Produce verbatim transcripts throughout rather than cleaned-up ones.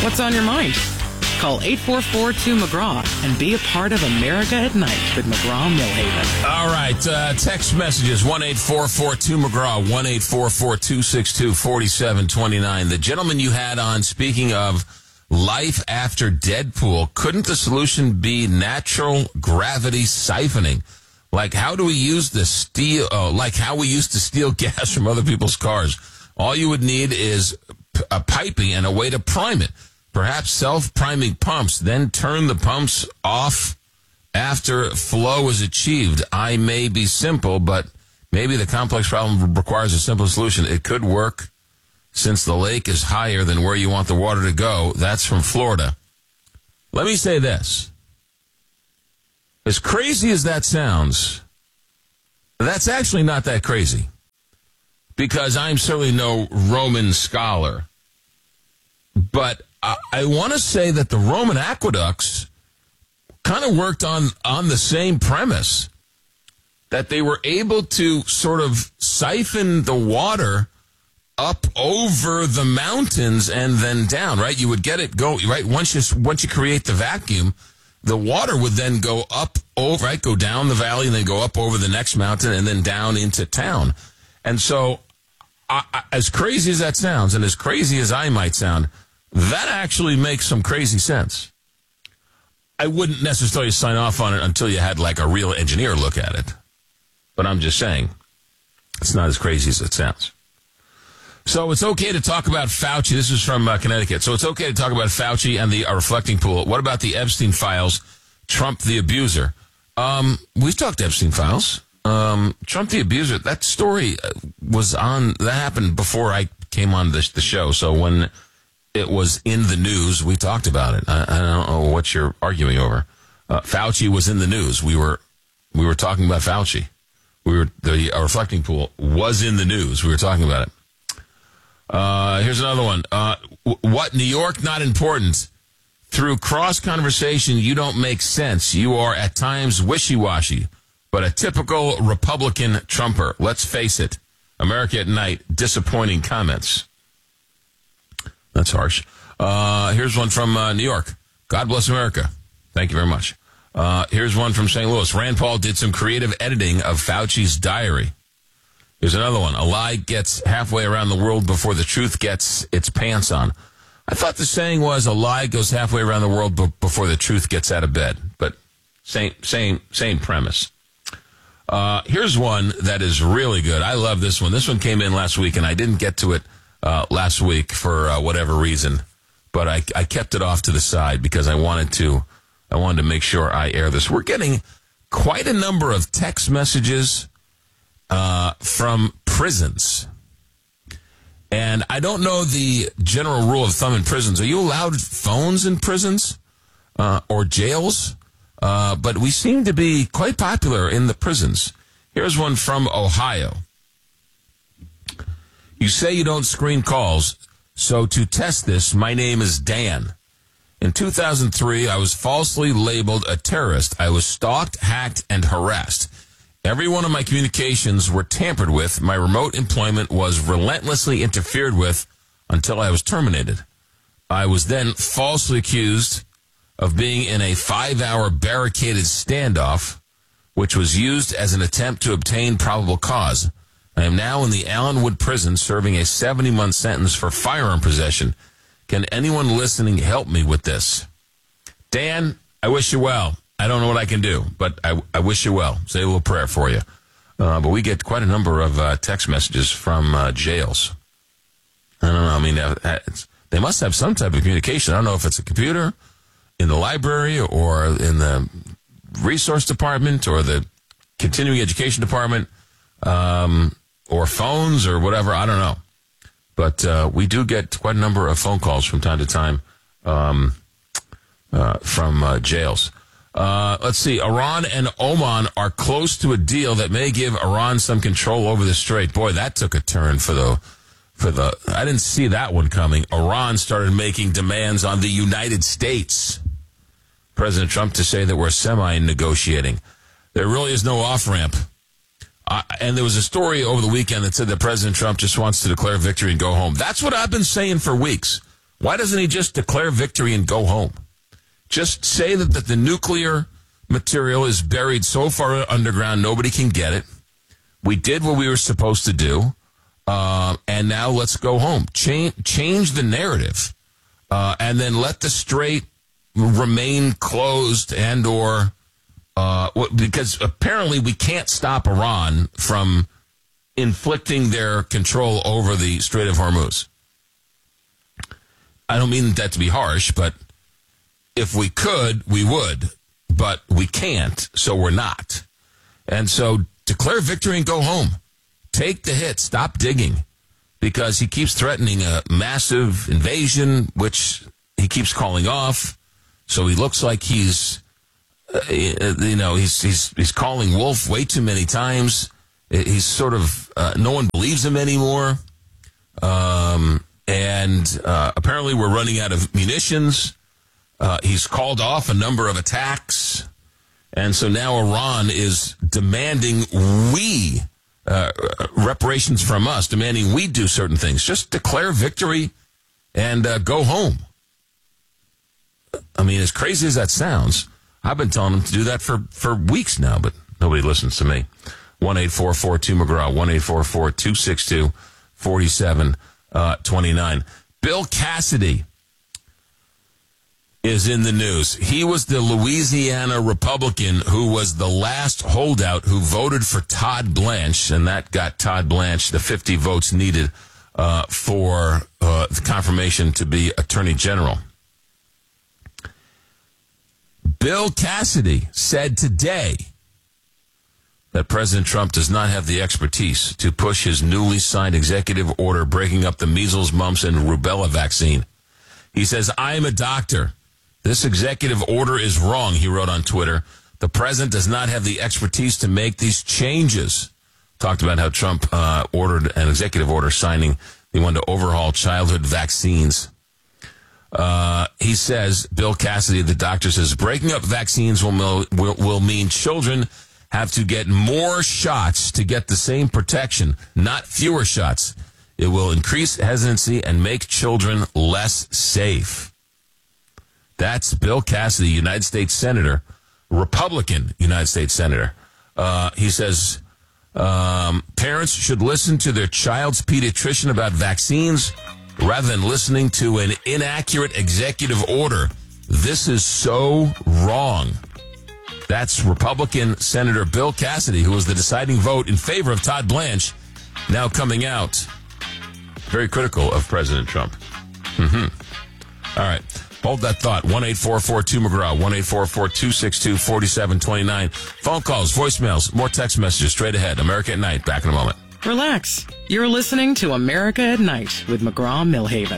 What's on your mind? Call eight four four, two, McGraw and be a part of America at Night with McGraw-Millhaven. All right, uh, text messages, one eight four four, two, McGraw, one eight four four, two six two, four seven two nine. The gentleman you had on, speaking of life after Deadpool, couldn't the solution be natural gravity siphoning? Like, how do we use the steel, oh, like how we used to steal gas from other people's cars? All you would need is p- a piping and a way to prime it. Perhaps self-priming pumps, then turn the pumps off after flow is achieved. I may be simple, but maybe the complex problem requires a simple solution. It could work since the lake is higher than where you want the water to go. That's from Florida. Let me say this. As crazy as that sounds, that's actually not that crazy, because I'm certainly no Roman scholar. But I, I want to say that the Roman aqueducts kind of worked on, on the same premise, that they were able to sort of siphon the water up over the mountains and then down, right? You would get it go, right? Once you, once you create the vacuum, the water would then go up over, right? Go down the valley and then go up over the next mountain and then down into town. And so, I, I, as crazy as that sounds, and as crazy as I might sound, that actually makes some crazy sense. I wouldn't necessarily sign off on it until you had like a real engineer look at it. But I'm just saying, it's not as crazy as it sounds. So it's okay to talk about Fauci. This is from uh, Connecticut. So it's okay to talk about Fauci and the uh, reflecting pool. What about the Epstein files? Trump the abuser. Um, we've talked Epstein files. Um, Trump the abuser. That story was on. That happened before I came on the, the show. So when it was in the news, we talked about it. I, I don't know what you're arguing over. Uh, Fauci was in the news. We were we were talking about Fauci. We were the uh, reflecting pool was in the news. We were talking about it. Uh, here's another one. Uh, what? New York not important. Through cross conversation, you don't make sense. You are at times wishy-washy, but a typical Republican Trumper. Let's face it. America at Night, disappointing comments. That's harsh. Uh, here's one from uh, New York. God bless America. Thank you very much. Uh, here's one from Saint Louis. Rand Paul did some creative editing of Fauci's diary. Here's another one. A lie gets halfway around the world before the truth gets its pants on. I thought the saying was a lie goes halfway around the world b- before the truth gets out of bed. But same, same, same premise. Uh, here's one that is really good. I love this one. This one came in last week, and I didn't get to it uh, last week for uh, whatever reason. But I, I kept it off to the side because I wanted to, I wanted to make sure I air this. We're getting quite a number of text messages uh, from prisons. And I don't know the general rule of thumb in prisons. Are you allowed phones in prisons uh, or jails? Uh, but we seem to be quite popular in the prisons. Here's one from Ohio. You say you don't screen calls, so to test this, my name is Dan. In two thousand three, I was falsely labeled a terrorist. I was stalked, hacked, and harassed. Every one of my communications were tampered with. My remote employment was relentlessly interfered with until I was terminated. I was then falsely accused of being in a five-hour barricaded standoff, which was used as an attempt to obtain probable cause. I am now in the Allenwood prison serving a seventy-month sentence for firearm possession. Can anyone listening help me with this? Dan, I wish you well. I don't know what I can do, but I, I wish you well. Say a little prayer for you. Uh, but we get quite a number of uh, text messages from uh, jails. I don't know. I mean, uh, it's, they must have some type of communication. I don't know if it's a computer in the library or in the resource department or the continuing education department um, or phones or whatever. I don't know. But uh, we do get quite a number of phone calls from time to time um, uh, from uh, jails. Uh, let's see. Iran and Oman are close to a deal that may give Iran some control over the strait. Boy, that took a turn for the, for the, I didn't see that one coming. Iran started making demands on the United States. President Trump to say that we're semi-negotiating. There really is no off-ramp. Uh, and there was a story over the weekend that said that President Trump just wants to declare victory and go home. That's what I've been saying for weeks. Why doesn't he just declare victory and go home? Just say that, that the nuclear material is buried so far underground nobody can get it. We did what we were supposed to do, uh, and now let's go home. Change, change the narrative, uh, and then let the strait remain closed and or uh, because apparently we can't stop Iran from inflicting their control over the Strait of Hormuz. I don't mean that to be harsh, but if we could, we would, but we can't, so we're not. And so declare victory and go home. Take the hit. Stop digging, because he keeps threatening a massive invasion, which he keeps calling off. So he looks like he's, uh, you know, he's he's he's calling wolf way too many times. He's sort of, uh, no one believes him anymore. Um, and uh, apparently we're running out of munitions. Uh, he's called off a number of attacks. And so now Iran is demanding we, uh, reparations from us, demanding we do certain things. Just declare victory and uh, go home. I mean, as crazy as that sounds, I've been telling them to do that for, for weeks now, but nobody listens to me. one eight four four two McGraw, one eight four four two six two four seven two nine. Bill Cassidy is in the news. He was the Louisiana Republican who was the last holdout who voted for Todd Blanche, and that got Todd Blanche the fifty votes needed uh, for uh, the confirmation to be Attorney General. Bill Cassidy said today that President Trump does not have the expertise to push his newly signed executive order breaking up the measles, mumps, and rubella vaccine. He says, I am a doctor. This executive order is wrong, he wrote on Twitter. The president does not have the expertise to make these changes. Talked about how Trump uh, ordered an executive order signing. He wanted to overhaul childhood vaccines. Uh, he says, Bill Cassidy, the doctor, says, breaking up vaccines will, will, will mean children have to get more shots to get the same protection, not fewer shots. It will increase hesitancy and make children less safe. That's Bill Cassidy, United States Senator, Republican United States Senator. Uh, he says um, parents should listen to their child's pediatrician about vaccines rather than listening to an inaccurate executive order. This is so wrong. That's Republican Senator Bill Cassidy, who was the deciding vote in favor of Todd Blanche, now coming out very critical of President Trump. Mm-hmm. All right. Hold that thought. one eight four four two McGraw, one eight four four two six two four seven two nine. Phone calls, voicemails, more text messages straight ahead. America at Night. Back in a moment. Relax. You're listening to America at Night with McGraw-Milhaven.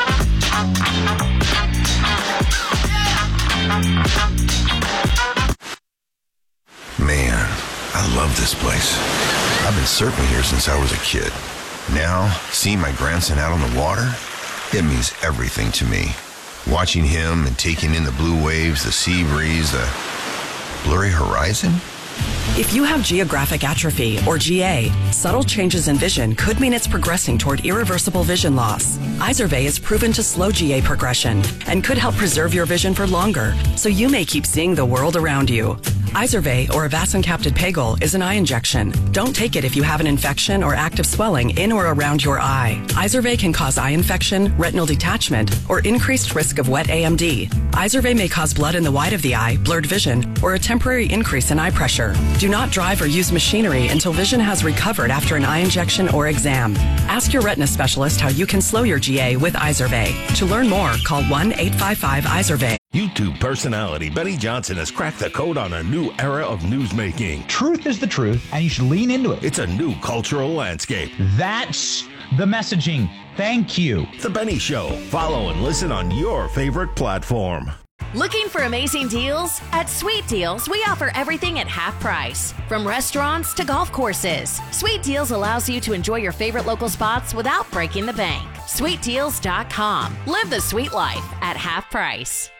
Man, I love this place. I've been surfing here since I was a kid. Now, seeing my grandson out on the water, it means everything to me. Watching him and taking in the blue waves, the sea breeze, the blurry horizon. If you have geographic atrophy, or G A, subtle changes in vision could mean it's progressing toward irreversible vision loss. Izervay is proven to slow G A progression and could help preserve your vision for longer, so you may keep seeing the world around you. Izervay, or avacincaptad pegol, is an eye injection. Don't take it if you have an infection or active swelling in or around your eye. Izervay can cause eye infection, retinal detachment, or increased risk of wet A M D. Izervay may cause blood in the white of the eye, blurred vision, or a temporary increase in eye pressure. Do not drive or use machinery until vision has recovered after an eye injection or exam. Ask your retina specialist how you can slow your G A with Izervay. To learn more, call one eight five five Izervay. YouTube personality Benny Johnson has cracked the code on a new era of newsmaking. Truth is the truth, and you should lean into it. It's a new cultural landscape. That's the messaging. Thank you. The Benny Show. Follow and listen on your favorite platform. Looking for amazing deals? At Sweet Deals, we offer everything at half price. From restaurants to golf courses, Sweet Deals allows you to enjoy your favorite local spots without breaking the bank. sweet deals dot com. Live the sweet life at half price.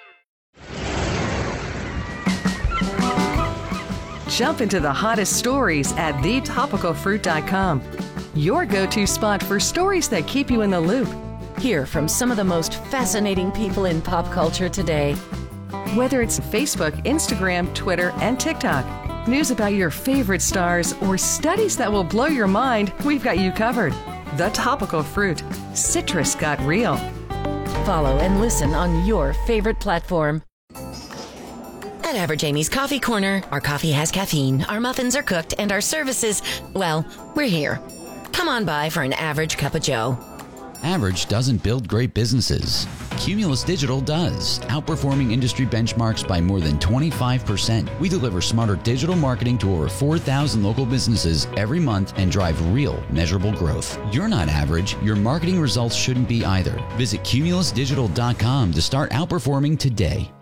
Jump into the hottest stories at the topical fruit dot com. Your go-to spot for stories that keep you in the loop. Hear from some of the most fascinating people in pop culture today. Whether it's Facebook, Instagram, Twitter, and TikTok, news about your favorite stars, or studies that will blow your mind, we've got you covered. The Topical Fruit. Citrus got real. Follow and listen on your favorite platform. At Average Amy's Coffee Corner, our coffee has caffeine, our muffins are cooked, and our services, well, we're here. Come on by for an average cup of joe. Average doesn't build great businesses. Cumulus Digital does, outperforming industry benchmarks by more than twenty-five percent. We deliver smarter digital marketing to over four thousand local businesses every month and drive real, measurable growth. You're not average. Your marketing results shouldn't be either. Visit cumulus digital dot com to start outperforming today.